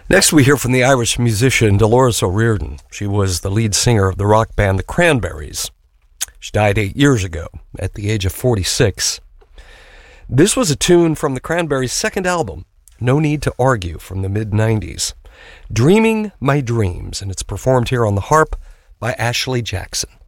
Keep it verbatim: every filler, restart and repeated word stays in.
Next, we hear from the Irish musician Dolores O'Riordan. She was the lead singer of the rock band The Cranberries. She died eight years ago at the age of forty-six. This was a tune from the Cranberries' second album, No Need to Argue, from the mid nineties. Dreaming My Dreams, and it's performed here on the harp by Ashley Jackson.